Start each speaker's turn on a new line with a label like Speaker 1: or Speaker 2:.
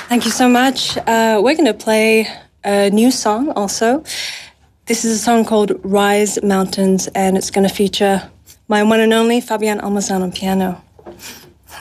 Speaker 1: Thank you so much. We're going to play a new song also. This is a song called Rise Mountains, and it's going to feature my one and only Fabian Almazan on piano.